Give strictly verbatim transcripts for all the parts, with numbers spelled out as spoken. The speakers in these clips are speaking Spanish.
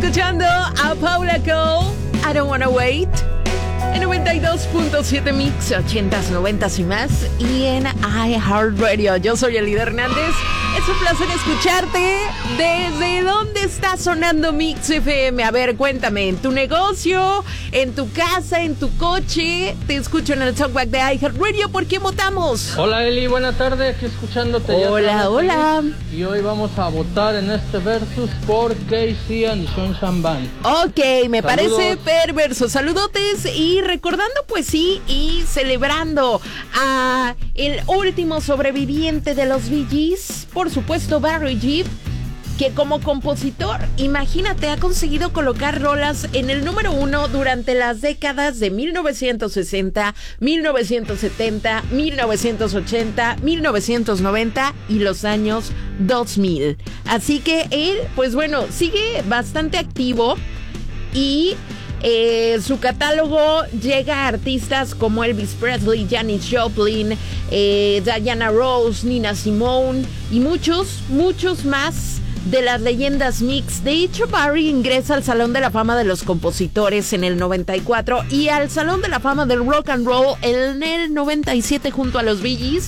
escuchando a Paula Cole, I Don't Wanna Wait, en noventa y dos punto siete Mix, ochentas, noventas y más, y en iHeartRadio. Yo soy Elida Hernández. Es un placer escucharte. ¿Desde dónde está sonando Mix F M? A ver, cuéntame, ¿en tu negocio, en tu casa, en tu coche? Te escucho en el Talkback de iHeartRadio. ¿Por qué votamos? Hola Eli, buena tarde, aquí escuchándote. Hola, hola. Y hoy vamos a votar en este versus por K C and Sunshine Band. Ok, me Saludos. parece perverso. Saludotes y recordando, pues sí, y celebrando a el último sobreviviente de los Bee Gees, por supuesto Barry Gibb, que como compositor, imagínate, ha conseguido colocar rolas en el número uno durante las décadas de mil novecientos sesenta, mil novecientos setenta, mil novecientos ochenta, mil novecientos noventa y los años dos mil. Así que él, pues bueno, sigue bastante activo y Eh, su catálogo llega a artistas como Elvis Presley, Janis Joplin, eh, Diana Ross, Nina Simone y muchos, muchos más de las leyendas mix. De hecho, Barry ingresa al Salón de la Fama de los Compositores en el noventa y cuatro y al Salón de la Fama del Rock and Roll en el noventa y siete junto a los Bee Gees.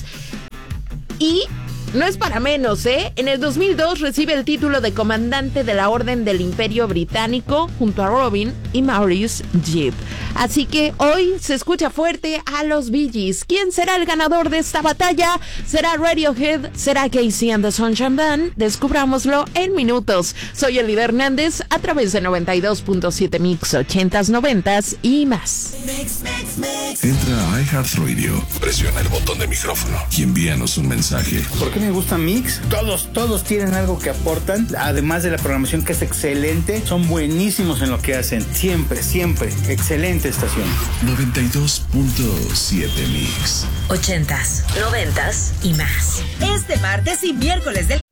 Y no es para menos, ¿eh? En el dos mil dos recibe el título de comandante de la Orden del Imperio Británico junto a Robin y Maurice Gibb. Así que hoy se escucha fuerte a los Bee Gees. ¿Quién será el ganador de esta batalla? ¿Será Radiohead? ¿Será K C and the Sunshine Band? Descubrámoslo en minutos. Soy Elida Hernández a través de noventa y dos punto siete Mix, ochentas, noventas y más. Entra a iHeartRadio, presiona el botón de micrófono y envíanos un mensaje. ¿Por qué me gusta Mix? Todos, todos tienen algo que aportan, además de la programación que es excelente. Son buenísimos en lo que hacen, siempre, siempre. Excelente estación. noventa y dos punto siete Mix. Ochentas, noventas y más. Este martes y miércoles del